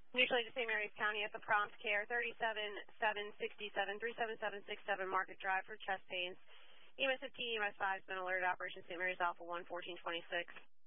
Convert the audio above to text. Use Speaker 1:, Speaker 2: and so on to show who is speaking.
Speaker 1: Mutually to St. Mary's County at the prompt care, 37767, 37767 Market Drive for chest pains. EMS 15, EMS 5 has been alerted. Operation St. Mary's Alpha 1, 1426.